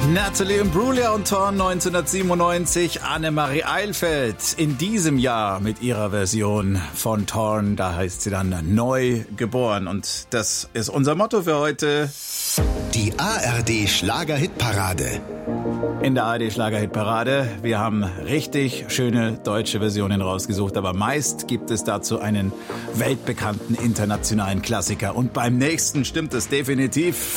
Natalie Imbruglia und Thorn 1997, Annemarie Eilfeld in diesem Jahr mit ihrer Version von Thorn, da heißt sie dann Neu geboren. Und das ist unser Motto für heute. Die ARD Schlager-Hitparade. In der ARD Schlager-Hitparade. Wir haben richtig schöne deutsche Versionen rausgesucht, aber meist gibt es dazu einen weltbekannten internationalen Klassiker. Und beim nächsten stimmt es definitiv.